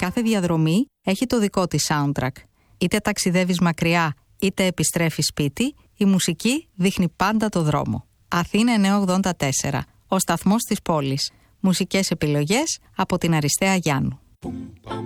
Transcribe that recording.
Κάθε διαδρομή έχει το δικό της soundtrack. Είτε ταξιδεύεις μακριά, είτε επιστρέφεις σπίτι, η μουσική δείχνει πάντα το δρόμο. Αθήνα 984, ο σταθμός της πόλης. Μουσικές επιλογές από την Αριστέα Γιάννου.